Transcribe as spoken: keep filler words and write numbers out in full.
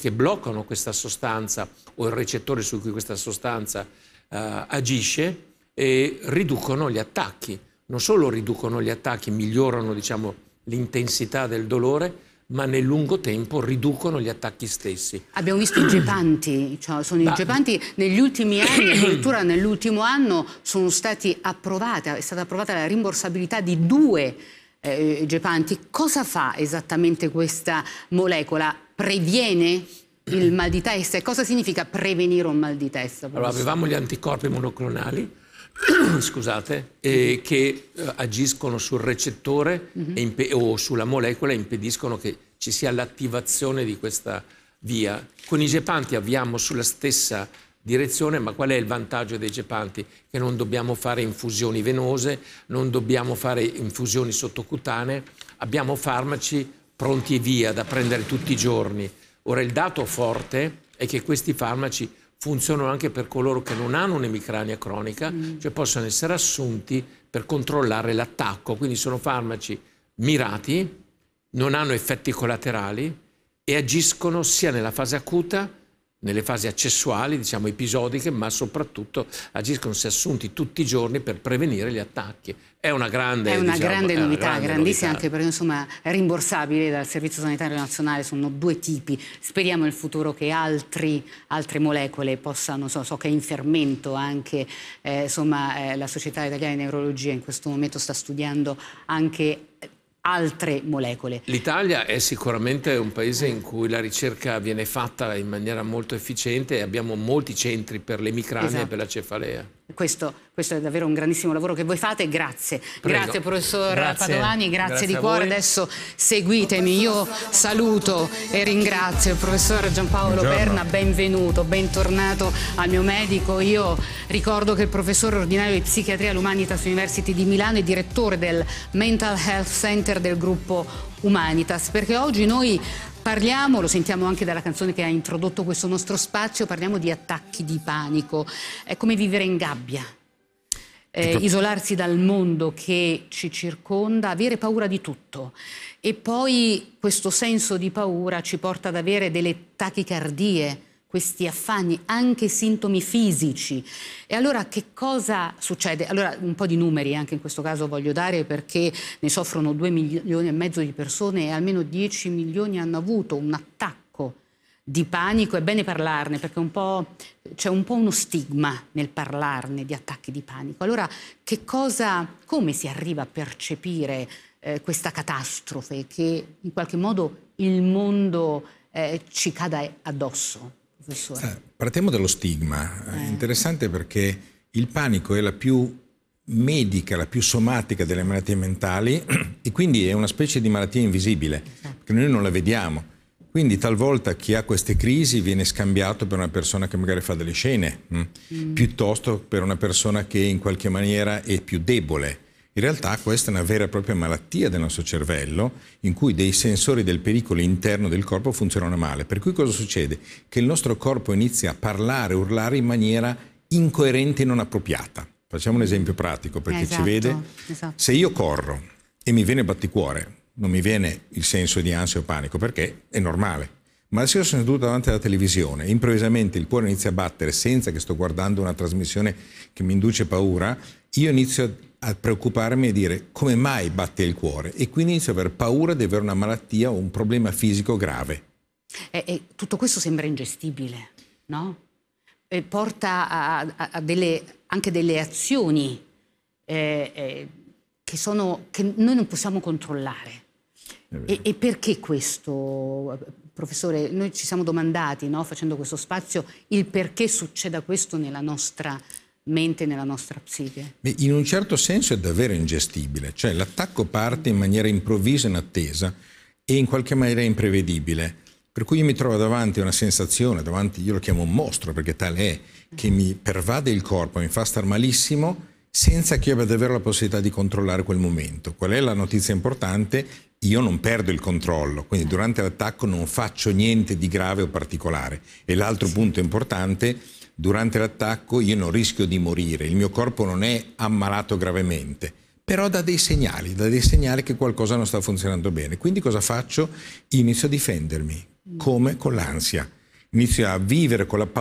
che bloccano questa sostanza o il recettore su cui questa sostanza eh, agisce e riducono gli attacchi. Non solo riducono gli attacchi, migliorano, diciamo, l'intensità del dolore, ma nel lungo tempo riducono gli attacchi stessi. Abbiamo visto i gepanti, cioè sono Ma... i gepanti negli ultimi anni, addirittura nell'ultimo anno sono stati approvati, è stata approvata la rimborsabilità di due eh, gepanti. Cosa fa esattamente questa molecola? Previene il mal di testa? E cosa significa prevenire un mal di testa? Allora, avevamo gli anticorpi monoclonali, scusate, eh, che eh, agiscono sul recettore mm-hmm. e o sulla molecola e impediscono che ci sia l'attivazione di questa via. Con i gepanti avviamo sulla stessa direzione, ma qual è il vantaggio dei gepanti? Che non dobbiamo fare infusioni venose, non dobbiamo fare infusioni sottocutanee, abbiamo farmaci pronti e via da prendere tutti i giorni. Ora, il dato forte è che questi farmaci funzionano anche per coloro che non hanno un'emicrania cronica, mm. cioè possono essere assunti per controllare l'attacco, quindi sono farmaci mirati, non hanno effetti collaterali e agiscono sia nella fase acuta, nelle fasi accessuali, diciamo episodiche, ma soprattutto agiscono se assunti tutti i giorni per prevenire gli attacchi. È una grande, è una diciamo, grande è una novità, grande grandissima, novità. anche perché insomma è rimborsabile dal Servizio Sanitario Nazionale, sono due tipi. Speriamo in futuro che altri, altre molecole possano, so, so che è in fermento anche, eh, insomma eh, la Società Italiana di Neurologia in questo momento sta studiando anche altre molecole. L'Italia è sicuramente un paese in cui la ricerca viene fatta in maniera molto efficiente e abbiamo molti centri per l'emicrania esatto. e per la cefalea. Questo, questo è davvero un grandissimo lavoro che voi fate, grazie. Prego. Grazie professor grazie. Padovani, grazie, grazie di cuore. Adesso seguitemi, io saluto e ringrazio il professor Giampaolo Buongiorno. Perna, benvenuto, bentornato al mio medico. Io ricordo che il professore ordinario di psichiatria all'Humanitas University di Milano è direttore del Mental Health Center del gruppo Humanitas, perché oggi noi parliamo, lo sentiamo anche dalla canzone che ha introdotto questo nostro spazio, parliamo di attacchi di panico. È come vivere in gabbia, eh, isolarsi dal mondo che ci circonda, avere paura di tutto. E poi questo senso di paura ci porta ad avere delle tachicardie, questi affanni, anche sintomi fisici. E allora che cosa succede? Allora un po' di numeri anche in questo caso voglio dare, perché ne soffrono due milioni e mezzo di persone e almeno dieci milioni hanno avuto un attacco di panico. È bene parlarne perché un po', c'è un po' uno stigma nel parlarne di attacchi di panico. Allora che cosa, come si arriva a percepire eh, questa catastrofe che in qualche modo il mondo eh, ci cada addosso? Eh, partiamo dallo stigma, è interessante perché il panico è la più medica, la più somatica delle malattie mentali e quindi è una specie di malattia invisibile, perché noi non la vediamo. Quindi talvolta chi ha queste crisi viene scambiato per una persona che magari fa delle scene, mh? Mm. piuttosto per una persona che in qualche maniera è più debole. In realtà questa è una vera e propria malattia del nostro cervello in cui dei sensori del pericolo interno del corpo funzionano male. Per cui cosa succede? Che il nostro corpo inizia a parlare, urlare in maniera incoerente e non appropriata. Facciamo un esempio pratico perché esatto, ci vede. Esatto. Se io corro e mi viene batticuore, non mi viene il senso di ansia o panico perché è normale. Ma se io sono seduto davanti alla televisione e improvvisamente il cuore inizia a battere senza che sto guardando una trasmissione che mi induce paura, io inizio a a preoccuparmi e dire come mai batte il cuore e quindi inizio ad aver paura di avere una malattia o un problema fisico grave. E, e tutto questo sembra ingestibile, no? E porta a, a, a delle, anche delle azioni eh, eh, che, sono, che noi non possiamo controllare. E, e perché questo, professore? Noi ci siamo domandati, no, facendo questo spazio, il perché succeda questo nella nostra mente, nella nostra psiche. In un certo senso è davvero ingestibile, cioè l'attacco parte in maniera improvvisa, inattesa e in qualche maniera imprevedibile, per cui io mi trovo davanti a una sensazione, davanti, io lo chiamo un mostro perché tale è, che mi pervade il corpo, mi fa star malissimo senza che io abbia davvero la possibilità di controllare quel momento. Qual è la notizia importante? Io non perdo il controllo, quindi durante l'attacco non faccio niente di grave o particolare. E l'altro sì. punto importante, durante l'attacco io non rischio di morire, il mio corpo non è ammalato gravemente, però dà dei segnali, dà dei segnali che qualcosa non sta funzionando bene. Quindi cosa faccio? Inizio a difendermi. come con l'ansia. Inizio a vivere con la paura